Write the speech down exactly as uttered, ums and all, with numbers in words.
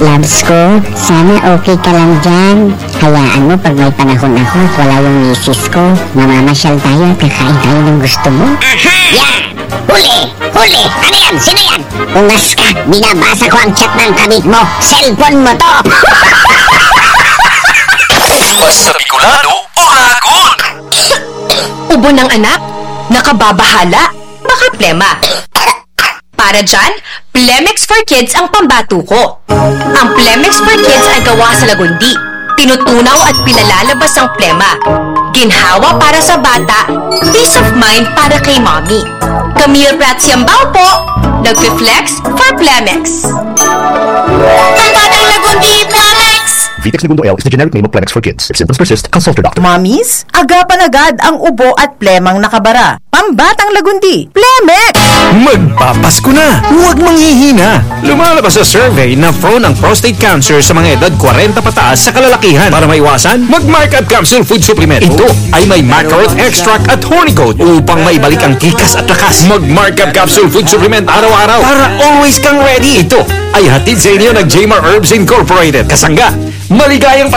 Loves ko, sana okay ka lang dyan. Hayaan mo pag may panahon ako at wala yung misis ko. Mamamasyal tayo at kakain tayo ng gusto mo. Aha! Yan! Huli! Huli! Ano yan? Sino yan? Ungas ka! Binabasa ko ang chat ng kabit mo! Cellphone mo to! Basta Bicolano o Ragon! Ubo ng anak? Nakababahala? Baka plema. Para dyan, Plemex for Kids ang pambato ko. Ang Plemex for Kids ay gawa sa lagundi. Tinutunaw at pinalalabas ang plema. Ginhawa para sa bata, peace of mind para kay mommy. Camille Prats Yambao po, nag-flex for Plemex. Pambatang lagundi, Plemex! Vitex Segundo L is the generic name of Plemex for kids. If symptoms persist, consult your doctor. Mommies, agapan agad ang ubo at plemang nakabara. Pambatang lagundi, Plemex! Magpapasko na! Huwag manghihina! Lumalabas sa survey na prone ang prostate cancer sa mga edad forty pataas sa kalalakihan. Para maiwasan, mag-Mark Up Capsule Food Supplement. Ito ay may macroearth extract at hornicoat upang maibalik ang tikas at lakas. Mag-Mark Up Capsule Food Supplement araw-araw para always kang ready. Ito ay hatid sa inyo ng J M A R Herbs Incorporated. Kasangga, maligayang